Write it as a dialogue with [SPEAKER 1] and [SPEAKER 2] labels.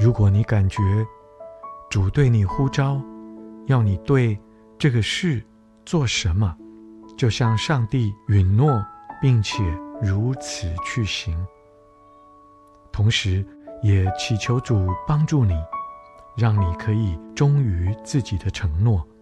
[SPEAKER 1] 如果你感觉主对你呼召，要你对这个事做什么，就向上帝允诺，并且如此去行。同时也祈求主帮助你，让你可以忠于自己的承诺，